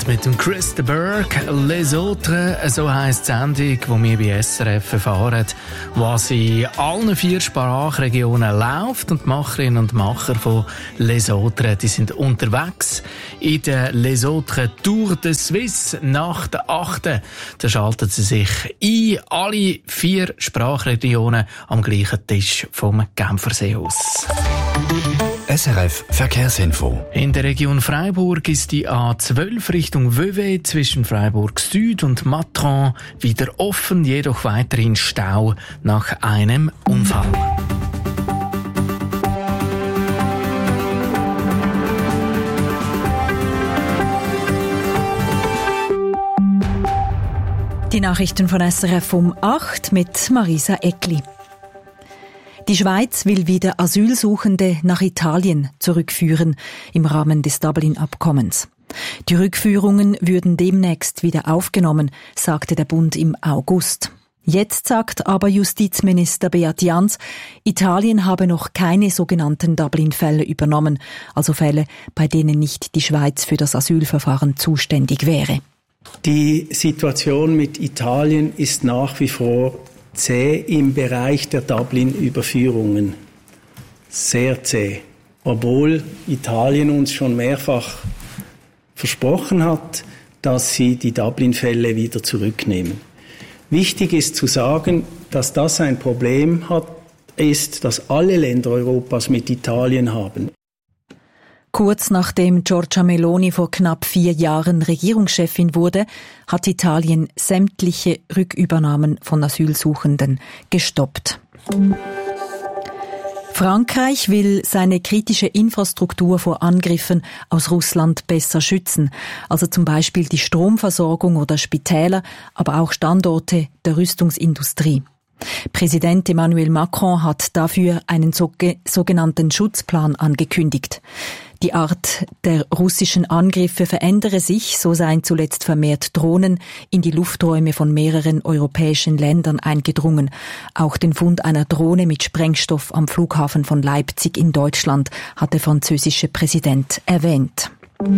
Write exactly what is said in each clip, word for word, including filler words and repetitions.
mit dem Chris de Burgh, «Les Autres», so heisst die Sendung, wo wir bei S R F erfahren, was in allen vier Sprachregionen läuft. Und die Macherinnen und Macher von «Les Autres», die sind unterwegs in der «Les Autres Tour de Suisse» nach der achten. Da schalten sie sich ein, alle vier Sprachregionen am gleichen Tisch vom Genfersee aus. S R F Verkehrsinfo. In der Region Freiburg ist die A zwölf Richtung Vevey zwischen Freiburg Süd und Matran wieder offen, jedoch weiterhin Stau nach einem Unfall. Die Nachrichten von S R F um acht mit Marisa Eckli. Die Schweiz will wieder Asylsuchende nach Italien zurückführen im Rahmen des Dublin-Abkommens. Die Rückführungen würden demnächst wieder aufgenommen, sagte der Bund im August. Jetzt sagt aber Justizminister Beat Jans, Italien habe noch keine sogenannten Dublin-Fälle übernommen, also Fälle, bei denen nicht die Schweiz für das Asylverfahren zuständig wäre. Die Situation mit Italien ist nach wie vor zäh im Bereich der Dublin-Überführungen. Sehr zäh. Obwohl Italien uns schon mehrfach versprochen hat, dass sie die Dublin-Fälle wieder zurücknehmen. Wichtig ist zu sagen, dass das ein Problem hat, ist, das alle Länder Europas mit Italien haben. Kurz nachdem Giorgia Meloni vor knapp vier Jahren Regierungschefin wurde, hat Italien sämtliche Rückübernahmen von Asylsuchenden gestoppt. Frankreich will seine kritische Infrastruktur vor Angriffen aus Russland besser schützen, also zum Beispiel die Stromversorgung oder Spitäler, aber auch Standorte der Rüstungsindustrie. Präsident Emmanuel Macron hat dafür einen sogenannten Schutzplan angekündigt. Die Art der russischen Angriffe verändere sich, so seien zuletzt vermehrt Drohnen in die Lufträume von mehreren europäischen Ländern eingedrungen. Auch den Fund einer Drohne mit Sprengstoff am Flughafen von Leipzig in Deutschland hat der französische Präsident erwähnt.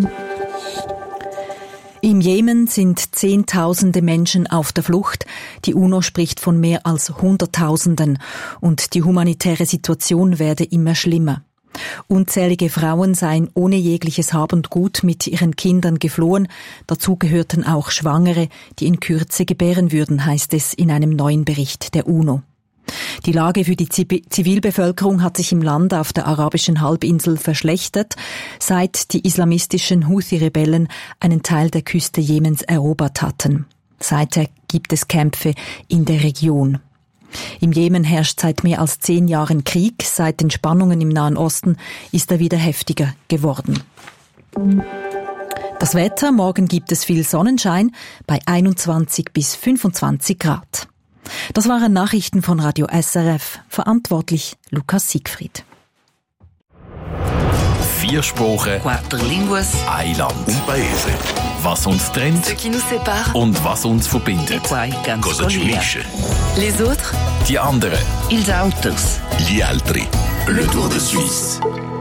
Im Jemen sind Zehntausende Menschen auf der Flucht. Die UNO spricht von mehr als Hunderttausenden und die humanitäre Situation werde immer schlimmer. Unzählige Frauen seien ohne jegliches Hab und Gut mit ihren Kindern geflohen. Dazu gehörten auch Schwangere, die in Kürze gebären würden, heißt es in einem neuen Bericht der UNO. Die Lage für die Zivilbevölkerung hat sich im Land auf der arabischen Halbinsel verschlechtert, seit die islamistischen Houthi-Rebellen einen Teil der Küste Jemens erobert hatten. Seither gibt es Kämpfe in der Region. Im Jemen herrscht seit mehr als zehn Jahren Krieg. Seit den Spannungen im Nahen Osten ist er wieder heftiger geworden. Das Wetter, morgen gibt es viel Sonnenschein bei einundzwanzig bis fünfundzwanzig Grad. Das waren Nachrichten von Radio S R F. Verantwortlich Lukas Siegfried. Vier Sprachen, Quattro línguas, ein Land, un paese. Was uns trennt ce qui nous sépare, und was uns verbindet. e poi Cosa ci unisce? Les autres, Die anderen. ils autres. Gli altri. Le Tour de Suisse.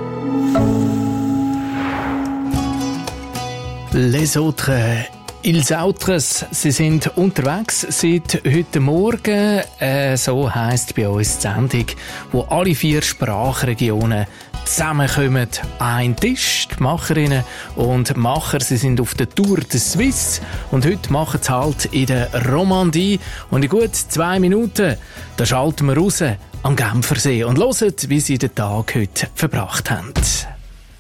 «Les Autres», «Ils Autres», sie sind unterwegs seit heute Morgen. Äh, so heisst bei uns die Sendung, wo alle vier Sprachregionen zusammenkommen an einen Tisch. Die Macherinnen und Macher, sie sind auf der Tour de Suisse und heute machen sie halt in der Romandie. Und in gut zwei Minuten, da schalten wir raus am Genfersee und hören, wie sie den Tag heute verbracht haben.